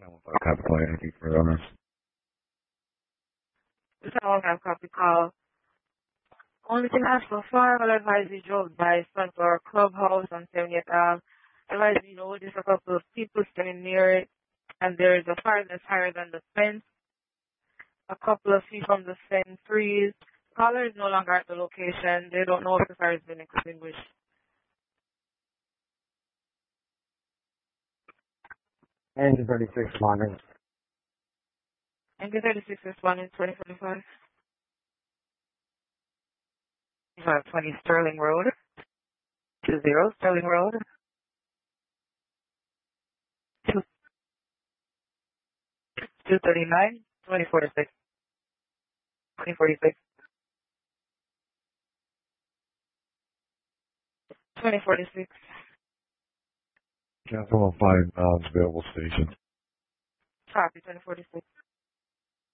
Capital Energy for owners. This I won't have copy call. Only thing I have so far, I'll advise you drove by Sunflower Clubhouse on 70th Ave. Advise you notice a couple of people standing near it, and there is a fire that's higher than the fence. A couple of feet from the fence freeze. Caller is no longer at the location. They don't know if the fire has been extinguished. Engine 36 responding. Engine 36 responding 2045. 520 Sterling Road. 20 Sterling Road. 239 2046. 2046. 2046. Capital 5 available station. Copy 2046.